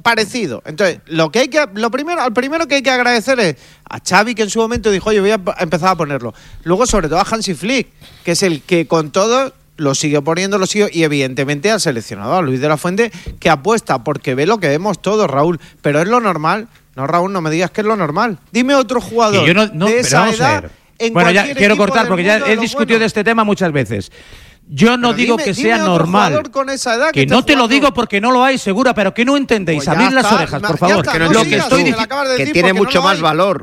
parecido. Entonces, lo primero que hay que agradecer es a Xavi, que en su momento dijo, oye, voy a empezar a ponerlo. Luego, sobre todo, a Hansi Flick, que es el que con todo lo sigue poniendo, y evidentemente al seleccionado, a Luis de la Fuente, que apuesta porque ve lo que vemos todos, Raúl. Pero es lo normal. No, Raúl, no me digas que es lo normal. Dime otro jugador de esa edad. Bueno, ya quiero cortar porque ya he discutido de este tema muchas veces. Yo no digo que sea normal. Que no te lo digo porque no lo hay, Segura, pero que no entendéis. Pues abrid las orejas, por favor. Que tiene mucho más valor,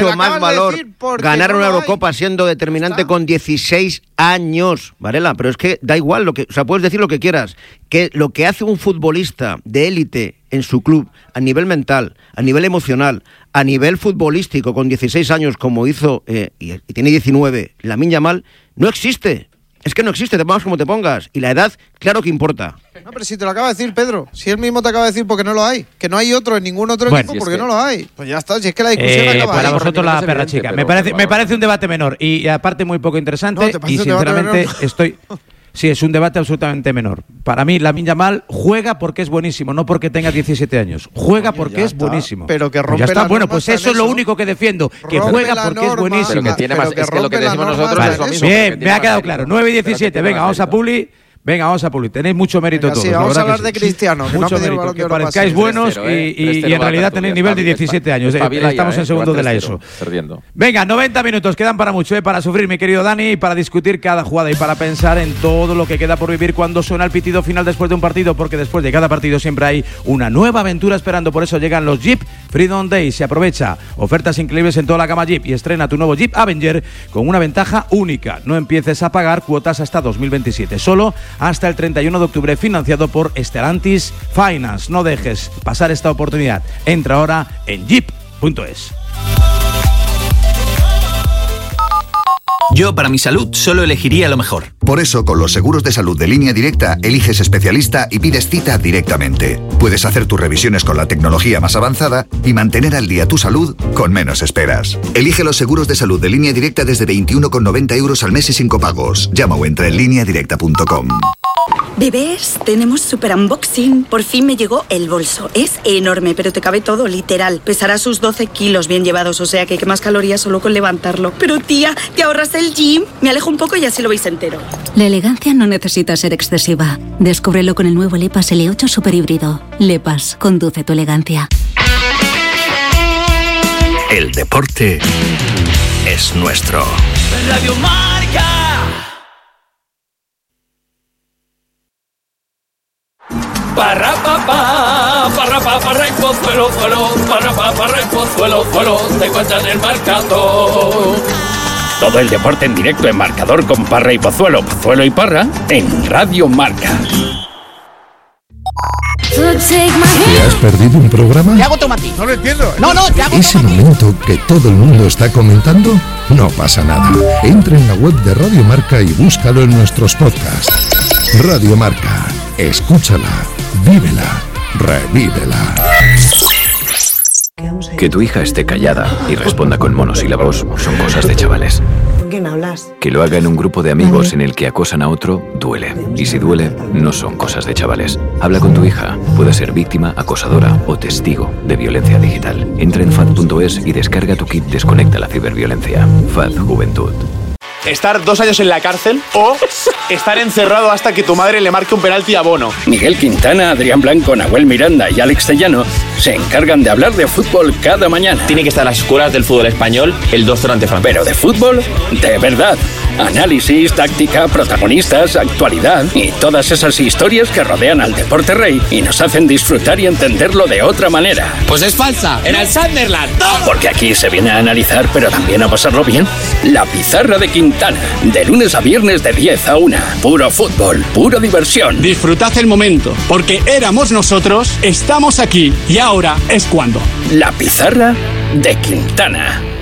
ganar una Eurocopa siendo determinante con 16 años, Varela. Pero es que da igual, puedes decir lo que quieras. Que lo que hace un futbolista de élite en su club, a nivel mental, a nivel emocional, a nivel futbolístico, con 16 años, como hizo, y tiene 19, Lamine Yamal, no existe. Es que no existe, te pongas como te pongas. Y la edad, claro que importa. No, pero si te lo acaba de decir Pedro. Si él mismo te acaba de decir porque no lo hay. Que no hay otro en ningún otro equipo porque no lo hay. Pues ya está, si es que la discusión acaba para ahí. Vosotros la perra chica. Me parece un debate menor. Y aparte muy poco interesante. Y sinceramente estoy... Sí, es un debate absolutamente menor. Para mí, Lamine Yamal juega porque es buenísimo, no porque tenga 17 años. Juega porque es buenísimo. Pero que rompe ya está. Bueno, pues eso es lo único que defiendo. Que juega porque es buenísimo. Pero que tiene más, es que lo que decimos nosotros es lo mismo. Bien, me ha quedado claro. 9 y 17. Venga, vamos a Publi. Venga, vamos a Publi. Tenéis mucho mérito todos. Sí, vamos a hablar de Cristiano. Mucho mérito. Que parezcáis buenos y en realidad tenéis nivel de 17 años. Estamos en segundo de la ESO. Venga, 90 minutos. Quedan para mucho, para sufrir, mi querido Dani, y para discutir cada jugada y para pensar en todo lo que queda por vivir cuando suena el pitido final después de un partido, porque después de cada partido siempre hay una nueva aventura esperando. Por eso llegan los Jeep Freedom Days. Se aprovecha ofertas increíbles en toda la gama Jeep y estrena tu nuevo Jeep Avenger con una ventaja única. No empieces a pagar cuotas hasta 2027. Solo hasta el 31 de octubre, financiado por Stellantis Finance. No dejes pasar esta oportunidad. Entra ahora en jeep.es. Yo, para mi salud, solo elegiría lo mejor. Por eso, con los seguros de salud de Línea Directa, eliges especialista y pides cita directamente. Puedes hacer tus revisiones con la tecnología más avanzada y mantener al día tu salud con menos esperas. Elige los seguros de salud de Línea Directa desde 21,90 € al mes y sin copagos. Llama o entra en lineadirecta.com. Bebés, tenemos super unboxing. Por fin me llegó el bolso. Es enorme, pero te cabe todo, literal. Pesará sus 12 kilos bien llevados, o sea que quemas calorías solo con levantarlo. Pero tía, ¿te ahorras el gym? Me alejo un poco y así lo veis entero. La elegancia no necesita ser excesiva. Descúbrelo con el nuevo LePas L8 Super Híbrido. LePas, conduce tu elegancia. El deporte es nuestro. Radio Marca. Parra pa pa, parra pa parra y Pozuelo, parra pa parra y Pozuelo, te cuentan el marcador. Todo el deporte en directo en Marcador con Parra y Pozuelo, Pozuelo y Parra en Radio Marca. ¿Te has perdido un programa? Te hago tomatín. No lo entiendo. No, te hago ¿Ese tomatín. momento que todo el mundo está comentando? No pasa nada. Entra en la web de Radio Marca y búscalo en nuestros podcasts. Radio Marca. Escúchala, vívela, revívela. Que tu hija esté callada y responda con monosílabos son cosas de chavales. ¿Con quién hablas? Que lo haga en un grupo de amigos en el que acosan a otro, duele. Y si duele, no son cosas de chavales. Habla con tu hija. Puede ser víctima, acosadora o testigo de violencia digital. Entra en FAD.es y descarga tu kit Desconecta la ciberviolencia. FAD Juventud. Estar 2 años en la cárcel o estar encerrado hasta que tu madre le marque un penalti a Bono. Miguel Quintana, Adrián Blanco, Nahuel Miranda y Alex Tellano se encargan de hablar de fútbol cada mañana. Tiene que estar a las escuelas del fútbol español el doctor ante Francia. Pero de fútbol, de verdad. Análisis, táctica, protagonistas, actualidad y todas esas historias que rodean al deporte rey y nos hacen disfrutar y entenderlo de otra manera. Pues es falsa, en el Sunderland. Porque aquí se viene a analizar, pero también a pasarlo bien. La Pizarra de Quintana, de lunes a viernes de 10 a 1. Puro fútbol, pura diversión. Disfrutad el momento, porque éramos nosotros, estamos aquí y ahora es cuando. La Pizarra de Quintana.